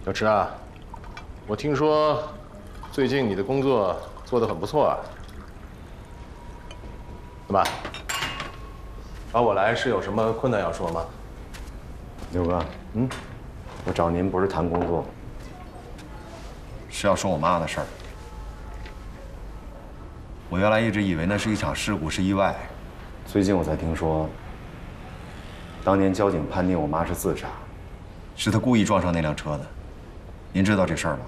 小池啊，我听说最近你的工作做得很不错啊。怎么？找我来是有什么困难要说吗？ 刘哥，我找您不是谈工作，是要说我妈的事儿。我原来一直以为那是一场事故，是意外，最近我才听说，当年交警判定我妈是自杀，是她故意撞上那辆车的。您知道这事儿吗？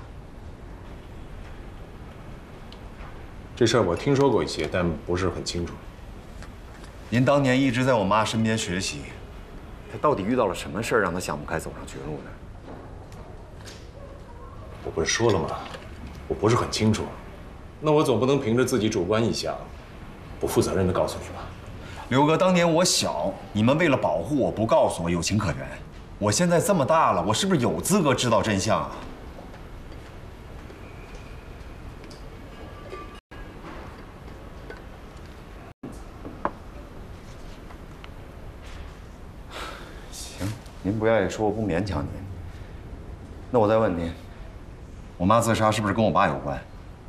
这事儿我听说过一些，但不是很清楚。 您当年一直在我妈身边学习，她到底遇到了什么事儿，让她想不开走上绝路呢？ 我不是说了吗？我不是很清楚。那我总不能凭着自己主观臆想，不负责任的告诉你吧？ 刘哥，当年我小，你们为了保护我不告诉我，有情可原。我现在这么大了，我是不是有资格知道真相啊？行，您不愿意说，我不勉强您。那我再问您，我妈自杀是不是跟我爸有关？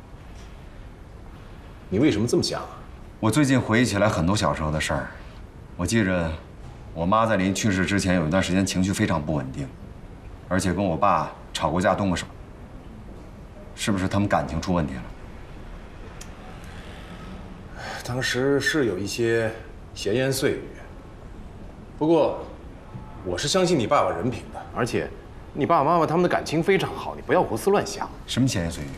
你为什么这么想啊？ 我最近回忆起来很多小时候的事儿，我记着，我妈在临去世之前有一段时间情绪非常不稳定，而且跟我爸吵过架，动过手。是不是他们感情出问题了？ 当时是有一些闲言碎语，不过我是相信你爸爸人品的，而且你爸爸妈妈他们的感情非常好，你不要胡思乱想。 什么闲言碎语？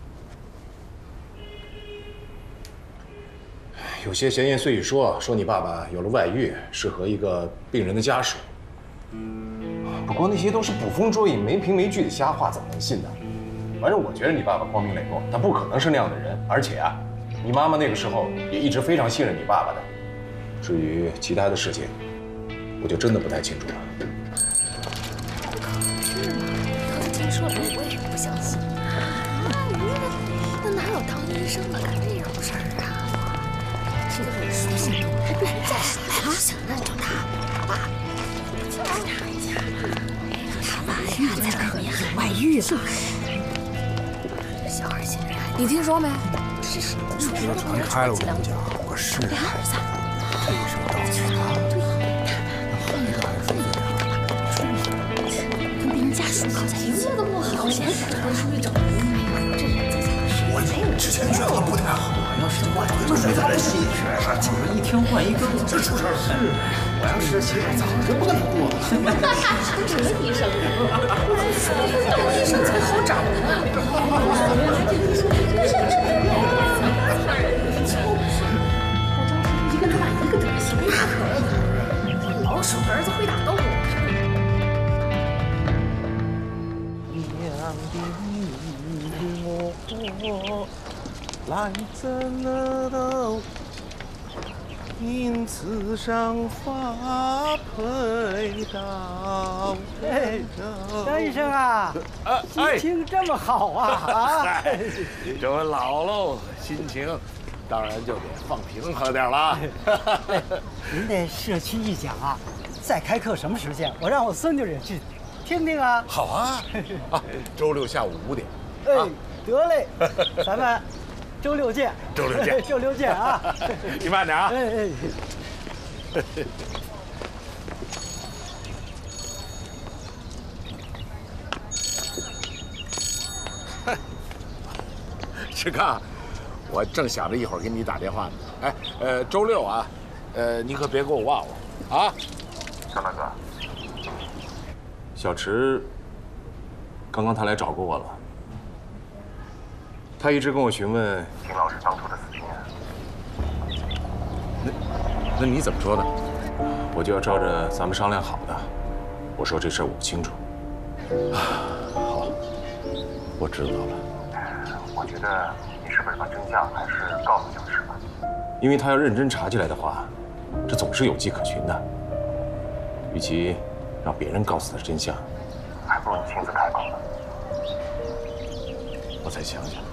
有些闲言碎语说你爸爸有了外遇，是和一个病人的家属。不过那些都是捕风捉影、没凭没据的瞎话，怎么能信呢？反正我觉得你爸爸光明磊落，他不可能是那样的人。而且啊，你妈妈那个时候也一直非常信任你爸爸的。至于其他的事情，我就真的不太清楚了。 要是听说了，我也不相信。那哪有当医生的干这种事儿啊？这个人书信还不如在啥？想认着他爸，他爸呀，在科里有外遇了。小二现在，你听说没？这是这传开了，我跟你讲，我是孩子，这一手到其他，那孩子还是跟别人家属搞在一起，这个不好。现在都出去找人，这人在家是。 我之前觉得他不太好，要是我就是在这戏里学的，怎么一天换一个，这出事儿了。我要是媳妇早就不跟他过了。 这个医生，医生才好找呢。一个乱一个德行，那可以。老鼠儿子会打动物。 来怎了因此上发配到张医生啊，心情这么好啊！ 这回老喽，心情当然就得放平和点了。 您这社区一讲啊，再开课什么时间？我让我孙女也去听听啊。 好啊，周六下午5点。 哎，得嘞，咱们周六见。 周六见， 周六见啊！ 你慢点啊。 哎。 志刚，我正想着一会儿给你打电话呢。哎，周六啊，你可别给我忘了啊。 小大哥， 小池刚刚他来找过我了，他一直跟我询问秦老师当初的死因。 那你怎么说的？我就要照着咱们商量好的。我说这事儿我不清楚。好，我知道了。 我觉得你是不是把真相还是告诉小池吧？ 因为他要认真查起来的话，这总是有迹可循的。与其让别人告诉他真相， 还不如你亲自开口呢。 我再想想。